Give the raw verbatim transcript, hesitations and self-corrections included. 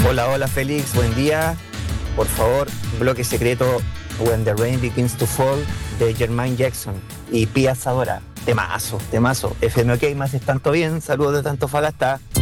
Hola, hola Félix, buen día. Por favor, bloque secreto When the Rain Begins to Fall de Jermaine Jackson y Pia Zadora. Temazo, temazo. F M OK más es tanto bien. Saludos de Antofagasta.